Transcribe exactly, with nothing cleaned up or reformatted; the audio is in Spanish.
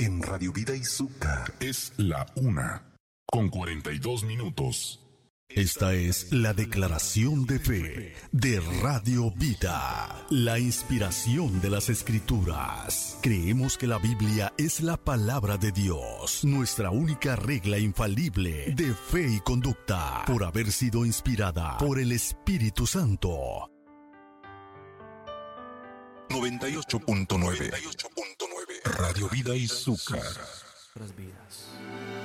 en Radio Vida Izúcar. Es la una con cuarenta y dos minutos. Esta es la declaración de fe de Radio Vida, la inspiración de las Escrituras. Creemos que la Biblia es la palabra de Dios, nuestra única regla infalible de fe y conducta, por haber sido inspirada por el Espíritu Santo. noventa y ocho punto nueve Radio Vida Izúcar. Nuestras vidas.